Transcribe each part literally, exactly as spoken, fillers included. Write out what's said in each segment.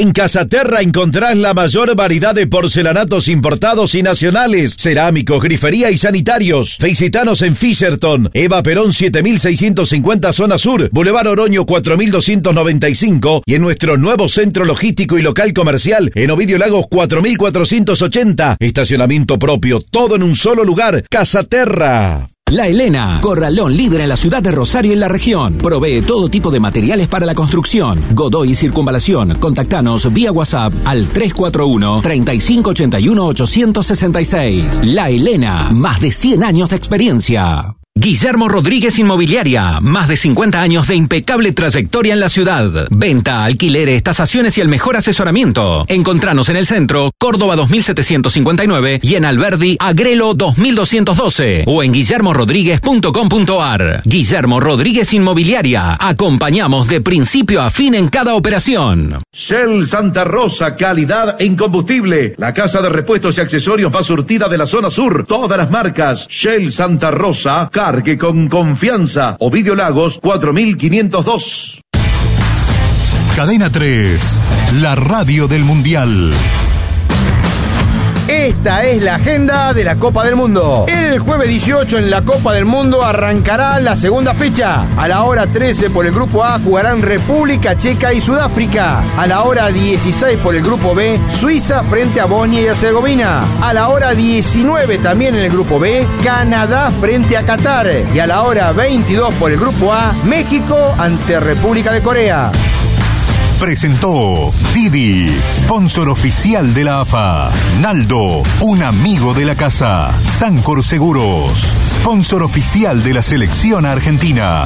En Casaterra encontrás la mayor variedad de porcelanatos importados y nacionales, cerámicos, grifería y sanitarios. Visitanos en Fisherton, Eva Perón siete mil seiscientos cincuenta Zona Sur, Boulevard Oroño cuatro mil doscientos noventa y cinco y en nuestro nuevo centro logístico y local comercial en Ovidio Lagos cuatro mil cuatrocientos ochenta. Estacionamiento propio, todo en un solo lugar. Casaterra. La Elena, corralón líder en la ciudad de Rosario y la región. Provee todo tipo de materiales para la construcción. Godoy y Circunvalación. Contactanos vía WhatsApp al tres cuatro uno, tres cinco ocho uno, ocho seis seis. La Elena, más de cien años de experiencia. Guillermo Rodríguez Inmobiliaria, más de cincuenta años de impecable trayectoria en la ciudad. Venta, alquileres, tasaciones y el mejor asesoramiento. Encontranos en el centro, Córdoba dos mil setecientos cincuenta y nueve y en Alberdi, Agrelo dos mil doscientos doce o en guillermo rodríguez punto com punto ar. Guillermo Rodríguez Inmobiliaria, acompañamos de principio a fin en cada operación. Shell Santa Rosa, calidad en combustible. La casa de repuestos y accesorios más surtida de la zona sur. Todas las marcas. Shell Santa Rosa, cargue con confianza. Ovidio Lagos cuatro mil quinientos dos. Cadena tres, la radio del Mundial. Esta es la agenda de la Copa del Mundo. El jueves dieciocho en la Copa del Mundo arrancará la segunda fecha. A la hora trece por el grupo A jugarán República Checa y Sudáfrica. A la hora dieciséis por el grupo B, Suiza frente a Bosnia y Herzegovina. A la hora diecinueve también en el grupo B, Canadá frente a Qatar. Y a la hora veintidós por el grupo A, México ante República de Corea. Presentó Didi, sponsor oficial de la A F A. Naldo, un amigo de la casa. Sancor Seguros, sponsor oficial de la selección argentina.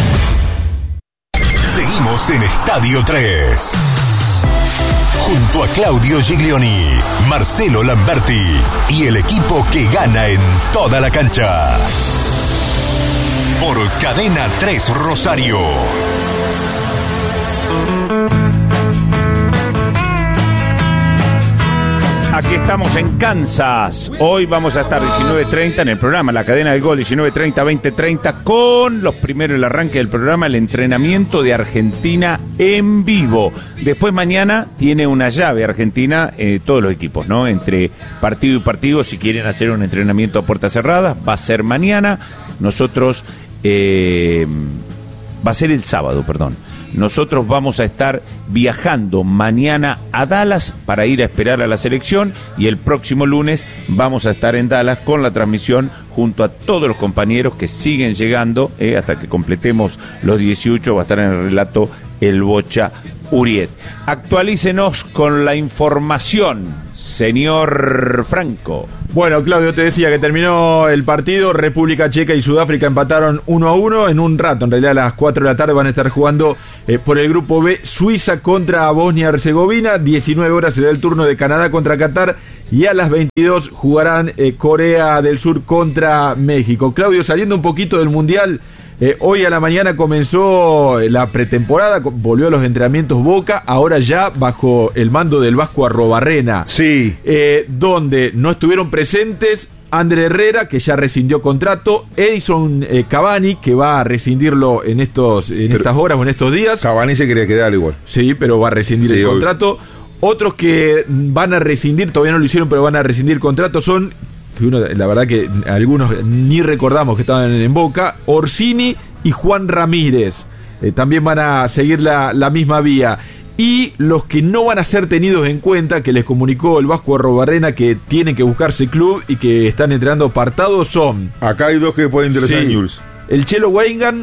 Seguimos en Estadio tres. Junto a Claudio Giglioni, Marcelo Lamberti y el equipo que gana en toda la cancha. Por Cadena tres Rosario. Aquí estamos en Kansas. Hoy vamos a estar diecinueve treinta en el programa La Cadena del Gol, diecinueve treinta, veinte treinta, con los primeros, el arranque del programa, el entrenamiento de Argentina en vivo. Después mañana tiene una llave Argentina, eh, todos los equipos, ¿no? Entre partido y partido, si quieren hacer un entrenamiento a puertas cerradas, va a ser mañana. Nosotros, eh, va a ser el sábado, perdón. Nosotros vamos a estar viajando mañana a Dallas para ir a esperar a la selección y el próximo lunes vamos a estar en Dallas con la transmisión junto a todos los compañeros que siguen llegando, eh, hasta que completemos los dieciocho, va a estar en el relato el Bocha Uriet. Actualícenos con la información, señor Franco. Bueno, Claudio, te decía que terminó el partido. República Checa y Sudáfrica empataron uno a uno. En un rato, en realidad a las cuatro de la tarde, van a estar jugando eh, por el grupo B, Suiza contra Bosnia-Herzegovina. diecinueve horas será el turno de Canadá contra Qatar. Y a las veintidós jugarán eh, Corea del Sur contra México. Claudio, saliendo un poquito del Mundial, eh, hoy a la mañana comenzó la pretemporada, volvió a los entrenamientos Boca, ahora ya bajo el mando del Vasco Arrobarrena. Sí. Eh, donde no estuvieron presentes André Herrera, que ya rescindió contrato, Edison eh, Cavani, que va a rescindirlo en estos en pero, estas horas o en estos días. Cavani se quería quedar igual. Sí, pero va a rescindir sí, el obvio. contrato. Otros que van a rescindir, todavía no lo hicieron, pero van a rescindir contrato son, que uno, la verdad que algunos ni recordamos que estaban en Boca, Orsini y Juan Ramírez. Eh, también van a seguir la, la misma vía. Y los que no van a ser tenidos en cuenta, que les comunicó el Vasco Arrobarrena que tienen que buscarse club y que están entrenando apartados, son... Acá hay dos que pueden interesar, sí, Jules. El Chelo Weigand,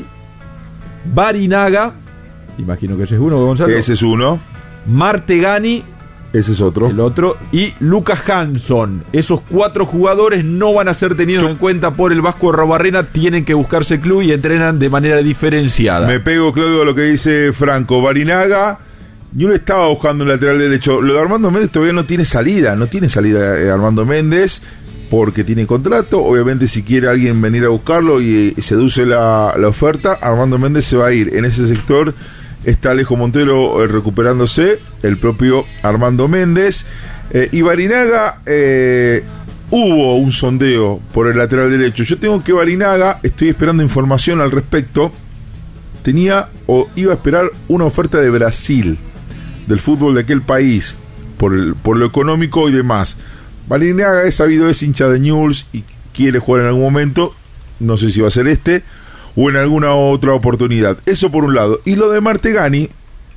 Barinaga, imagino que ese es uno, Gonzalo. Ese es uno. Martegani, ese es otro. El otro. Y Lucas Hansson. Esos cuatro jugadores no van a ser tenidos Yo... en cuenta por el Vasco Arrobarrena. Tienen que buscarse club y entrenan de manera diferenciada. Me pego, Claudio, a lo que dice Franco. Barinaga, yo le estaba buscando un lateral derecho. Lo de Armando Méndez todavía no tiene salida. No tiene salida eh, Armando Méndez, porque tiene contrato. Obviamente, si quiere alguien venir a buscarlo y, y seduce la, la oferta, Armando Méndez se va a ir. En ese sector está Alejo Montero eh, recuperándose, el propio Armando Méndez. Eh, y Barinaga, eh, hubo un sondeo por el lateral derecho. Yo tengo que Barinaga, estoy esperando información al respecto, tenía o iba a esperar una oferta de Brasil. del fútbol de aquel país, por, el, por lo económico y demás. Barinaga es sabido, es hincha de Newell's y quiere jugar en algún momento, no sé si va a ser este o en alguna otra oportunidad. Eso por un lado. Y lo de Martegani,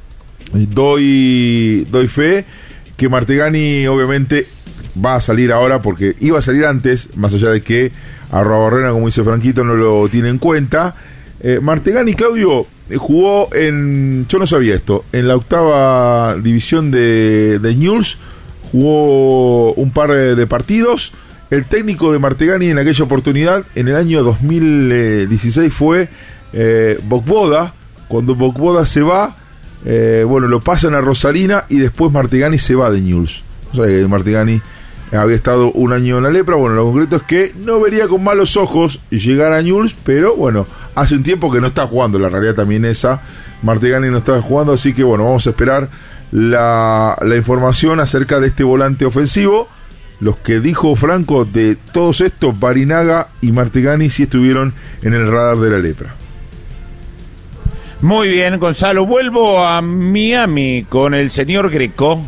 doy, doy fe que Martegani obviamente va a salir ahora, porque iba a salir antes, más allá de que Arrobarrena, como dice Franquito, no lo tiene en cuenta. eh, Martegani, Claudio, eh, jugó en, yo no sabía esto, en la octava división de, de Newell's, jugó un par de partidos. El técnico de Martegani en aquella oportunidad, en el año dos mil dieciséis, fue eh, Vojvoda. Cuando Vojvoda se va, eh, bueno, lo pasan a Rosarina y después Martegani se va de Newell's. O sea que Martegani había estado un año en la lepra. Bueno, lo concreto es que no vería con malos ojos llegar a Newell's, pero bueno, hace un tiempo que no está jugando, la realidad también esa. Martegani no estaba jugando, así que bueno, vamos a esperar la, la información acerca de este volante ofensivo. Los que dijo Franco de todos estos, Barinaga y Martegani, sí estuvieron en el radar de la lepra. Muy bien, Gonzalo. Vuelvo a Miami con el señor Greco.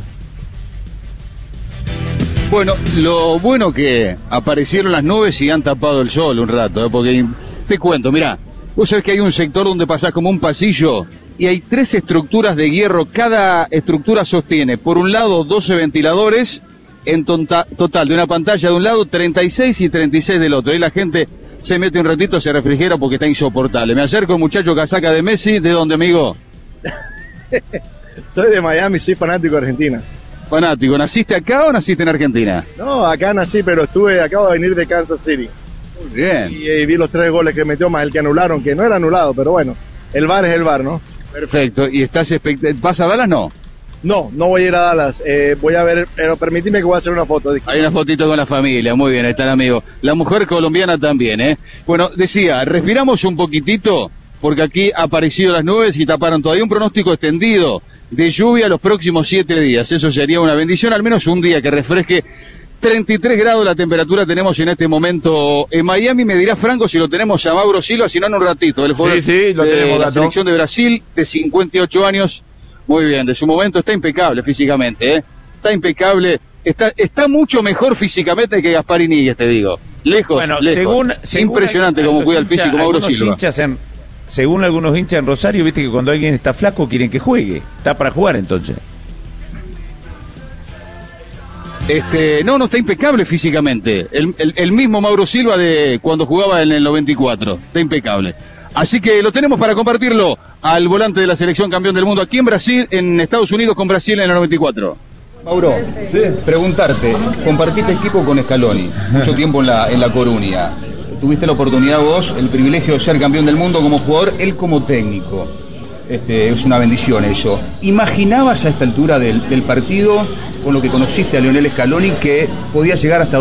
Bueno, lo bueno que aparecieron las nubes y han tapado el sol un rato, ¿eh? Porque te cuento, mirá, vos sabés que hay un sector donde pasás como un pasillo y hay tres estructuras de hierro. Cada estructura sostiene, por un lado, doce ventiladores, en tonta, total, de una pantalla de un lado, treinta y seis y treinta y seis del otro. Y la gente se mete un ratito, se refrigera porque está insoportable. Me acerco, muchacho casaca de Messi. ¿De dónde, amigo? Soy de Miami, soy fanático de Argentina. Fanático. ¿Naciste acá o naciste en Argentina? No, acá nací, pero estuve, acabo de venir de Kansas City. Muy bien. Y, y vi los tres goles que metió, más el que anularon, que no era anulado, pero bueno, el V A R es el V A R, ¿no? Perfecto. ¿Y estás expect- vas a Dallas, no? No, no voy a ir a Dallas, eh, voy a ver, pero permitime que voy a hacer una foto. Hay una fotito con la familia, muy bien, ahí está el amigo. La mujer colombiana también, ¿eh? Bueno, decía, respiramos un poquitito, porque aquí ha aparecido las nubes y taparon todo. Hay un pronóstico extendido de lluvia los próximos siete días. Eso sería una bendición, al menos un día que refresque. treinta y tres grados la temperatura tenemos en este momento en Miami. Me dirá Franco si lo tenemos a Mauro Silva, si no en un ratito. El jugador sí, sí, lo de tenemos, la gato. selección de Brasil, de cincuenta y ocho años. Muy bien, de su momento está impecable físicamente, ¿eh? Está impecable, está está mucho mejor físicamente que Gasparini, te digo. Lejos, Bueno, lejos. según, según Impresionante cómo cuida el hinchas, físico Mauro algunos Silva. hinchas en, según algunos hinchas en Rosario, viste que cuando alguien está flaco quieren que juegue. Está para jugar entonces. Este, no, no, está impecable físicamente. El, el, el mismo Mauro Silva de cuando jugaba en el noventa y cuatro. Está impecable. Así que lo tenemos para compartirlo al volante de la selección campeón del mundo aquí en Brasil, en Estados Unidos con Brasil en el noventa y cuatro. Mauro, sí. Preguntarte, compartiste equipo con Scaloni, mucho tiempo en la, en la Coruña. Tuviste la oportunidad vos, el privilegio de ser campeón del mundo como jugador, él como técnico. Este, es una bendición eso. ¿Imaginabas a esta altura del, del partido, con lo que conociste a Lionel Scaloni, que podía llegar hasta